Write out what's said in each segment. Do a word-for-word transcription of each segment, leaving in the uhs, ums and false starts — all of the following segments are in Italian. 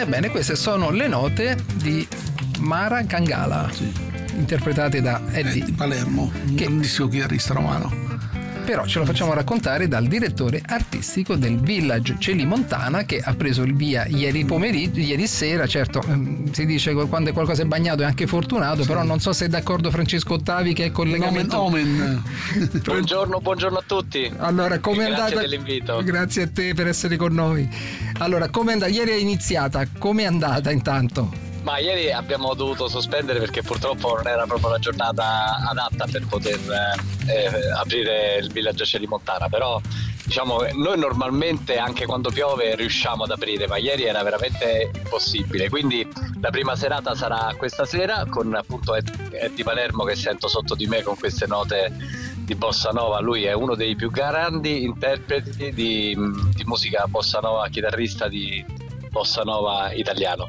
Ebbene, queste sono le note di Mara Gangala, sì, interpretate da Eddie di Palermo, un che... grandissimo chitarrista romano. Però ce lo facciamo raccontare dal direttore artistico del Village Celimontana, che ha preso il via ieri pomeriggio, ieri sera. Certo, si dice che quando qualcosa è bagnato è anche fortunato, sì. Però non so se è d'accordo Francesco Ottavi, che è collegamento. Omen, omen. Buongiorno, buongiorno a tutti. Allora, come è andata? Grazie dell'invito. Grazie a te per essere con noi. Allora, come è andata? Ieri è iniziata, come è andata intanto? Ma ieri abbiamo dovuto sospendere perché purtroppo non era proprio la giornata adatta per poter eh, aprire il Village Celimontana, però diciamo noi normalmente anche quando piove riusciamo ad aprire, ma ieri era veramente impossibile, quindi la prima serata sarà questa sera con appunto Eddie Palermo, che sento sotto di me con queste note di bossa nova. Lui è uno dei più grandi interpreti di, di musica bossa nova, chitarrista di bossa nova italiano.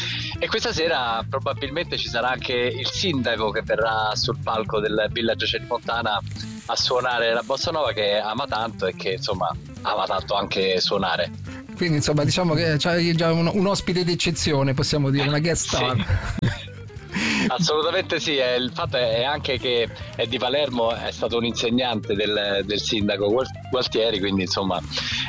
E questa sera probabilmente ci sarà anche il sindaco che verrà sul palco del Village Celimontana a suonare la bossa nova, che ama tanto e che insomma ama tanto anche suonare. Quindi insomma diciamo che c'è già un, un ospite d'eccezione, possiamo dire, una guest star. Sì. Assolutamente sì, eh, il fatto è anche che Eddie Palermo è stato un insegnante del, del sindaco Gualtieri, quindi insomma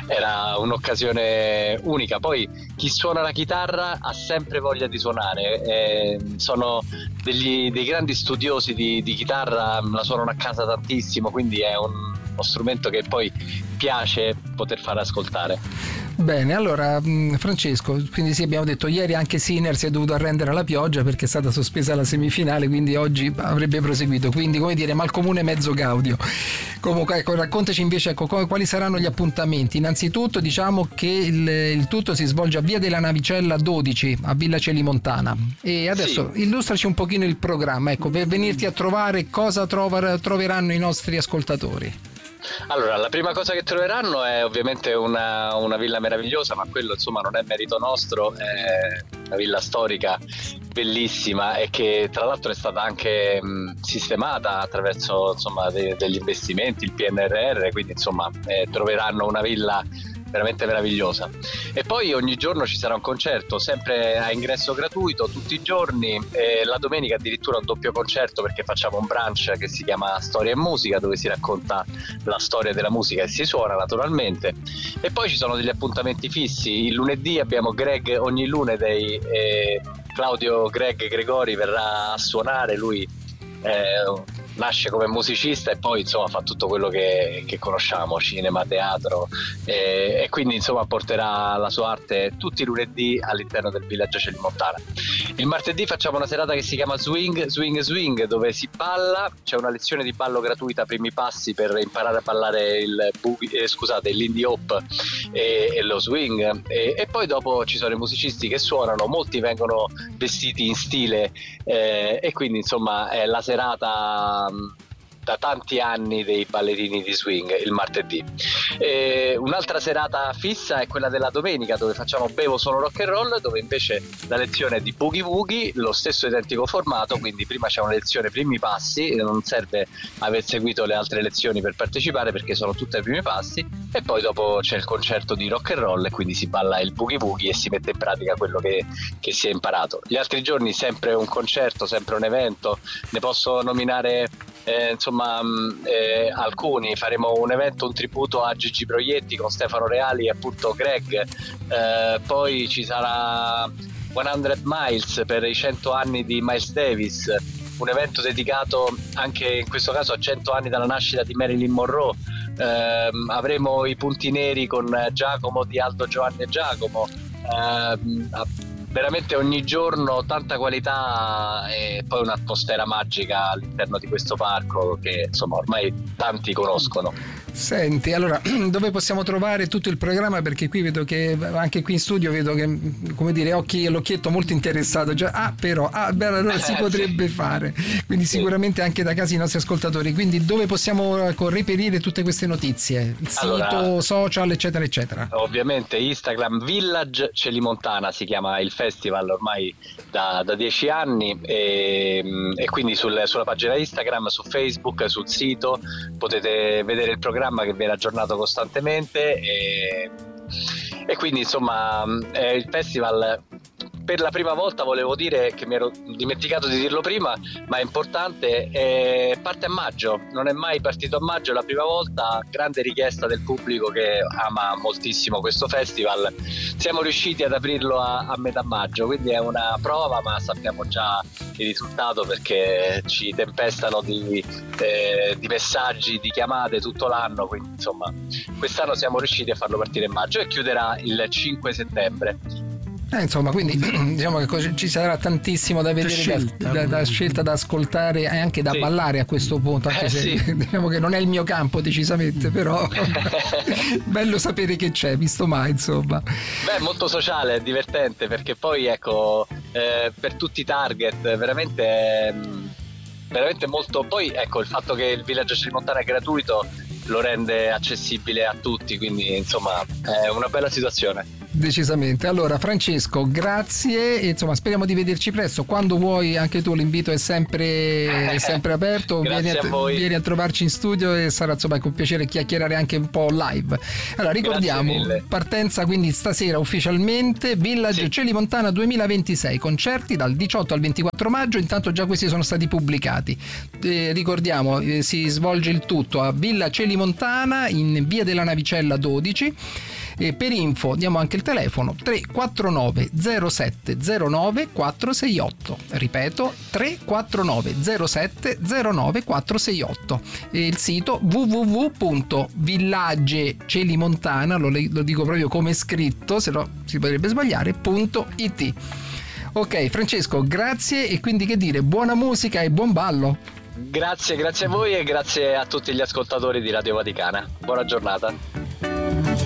era un'occasione unica. Poi chi suona la chitarra ha sempre voglia di suonare, eh, sono degli, dei grandi studiosi di, di chitarra, la suonano a casa tantissimo, quindi è un, uno strumento che poi piace poter far ascoltare. Bene, allora Francesco, quindi sì, abbiamo detto ieri anche Sinner si è dovuto arrendere alla pioggia perché è stata sospesa la semifinale, quindi oggi avrebbe proseguito, quindi come dire mal comune mezzo gaudio. Comunque ecco, raccontaci invece ecco, quali saranno gli appuntamenti. Innanzitutto diciamo che il, il tutto si svolge a Via della Navicella dodici a Villa Celimontana, e adesso sì, illustraci un pochino il programma, ecco, per venirti a trovare cosa trovar, troveranno i nostri ascoltatori. Allora, la prima cosa che troveranno è ovviamente una, una villa meravigliosa, ma quello insomma non è merito nostro, è una villa storica bellissima e che tra l'altro è stata anche mh, sistemata attraverso insomma de, degli investimenti, il P N R R, quindi insomma eh, troveranno una villa veramente meravigliosa. E poi ogni giorno ci sarà un concerto sempre a ingresso gratuito tutti i giorni, e la domenica addirittura un doppio concerto perché facciamo un brunch che si chiama Storia e Musica, dove si racconta la storia della musica e si suona naturalmente. E poi ci sono degli appuntamenti fissi. Il lunedì abbiamo Greg ogni lunedì, e Claudio Greg Gregori verrà a suonare. Lui eh, nasce come musicista e poi insomma fa tutto quello che, che conosciamo, cinema, teatro, e, e quindi insomma porterà la sua arte tutti i lunedì all'interno del Village Celimontana. Il martedì facciamo una serata che si chiama Swing Swing Swing, dove si balla, c'è una lezione di ballo gratuita, primi passi per imparare a ballare il boogie, eh, scusate, l'indie hop e, e lo swing, e, e poi dopo ci sono i musicisti che suonano, molti vengono vestiti in stile, eh, e quindi insomma è la serata da tanti anni dei ballerini di swing il martedì. E un'altra serata fissa è quella della domenica, dove facciamo Bevo solo rock and roll, dove invece la lezione è di boogie woogie, lo stesso identico formato, quindi prima c'è una lezione primi passi, non serve aver seguito le altre lezioni per partecipare perché sono tutte ai primi passi, e poi dopo c'è il concerto di rock and roll e quindi si balla il boogie woogie e si mette in pratica quello che, che si è imparato. Gli altri giorni sempre un concerto, sempre un evento, ne posso nominare Eh, insomma eh, alcuni. Faremo un evento, un tributo a Gigi Proietti con Stefano Reali e appunto Greg, eh, poi ci sarà cento Miles per i cento anni di Miles Davis, un evento dedicato anche in questo caso a cento anni dalla nascita di Marilyn Monroe. Eh, avremo i punti neri con Giacomo di Aldo, Giovanni e Giacomo, eh, veramente ogni giorno tanta qualità e poi un'atmosfera magica all'interno di questo parco che insomma ormai tanti conoscono. Senti, allora dove possiamo trovare tutto il programma? Perché qui vedo che anche qui in studio vedo che, come dire, occhi e l'occhietto molto interessato già. Ah però, ah beh, allora si potrebbe fare, quindi sicuramente anche da casa i nostri ascoltatori. Quindi dove possiamo ecco, reperire tutte queste notizie? Il sito, allora, social eccetera eccetera. Ovviamente Instagram Village Celimontana si chiama il festival ormai da, da dieci anni, e, e quindi sul, sulla pagina Instagram, su Facebook, sul sito potete vedere il programma che viene aggiornato costantemente, e, e quindi insomma eh, il festival per la prima volta volevo dire, che mi ero dimenticato di dirlo prima, ma è importante, eh, parte a maggio, non è mai partito a maggio, è la prima volta, grande richiesta del pubblico che ama moltissimo questo festival, siamo riusciti ad aprirlo a, a metà maggio, quindi è una prova, ma sappiamo già il risultato perché ci tempestano di, eh, di messaggi, di chiamate tutto l'anno, quindi insomma quest'anno siamo riusciti a farlo partire in maggio e chiuderà il cinque settembre. Eh, insomma, quindi diciamo che ci sarà tantissimo da vedere, scelta, da, da, da scelta da ascoltare e anche da sì. ballare a questo punto, anche eh, se sì. diciamo che non è il mio campo decisamente, però bello sapere che c'è, visto mai, insomma. Beh, è molto sociale, è divertente, perché poi ecco, eh, per tutti i target, veramente, veramente molto. Poi ecco, il fatto che il villaggio Celimontana è gratuito lo rende accessibile a tutti, quindi insomma è una bella situazione. Decisamente. Allora Francesco, grazie e insomma speriamo di vederci presto, quando vuoi anche tu, l'invito è sempre, è sempre aperto. Vieni a, a vieni a trovarci in studio e sarà insomma con piacere chiacchierare anche un po' live. Allora ricordiamo, partenza quindi stasera ufficialmente, Village sì. Celimontana duemilaventisei, concerti dal diciotto al ventiquattro maggio, intanto già questi sono stati pubblicati. Eh, ricordiamo, eh, si svolge il tutto a Villa Celimontana in via della Navicella dodici. E per info diamo anche il telefono tre quattro nove zero sette zero nove quattro sei otto, ripeto tre quattro nove zero sette zero nove quattro sei otto, e il sito w w w punto village celimontana, lo, lo dico proprio come è scritto, se no si potrebbe sbagliare, punto it. Ok Francesco, grazie, e quindi che dire, buona musica e buon ballo. Grazie, grazie a voi e grazie a tutti gli ascoltatori di Radio Vaticana, buona giornata.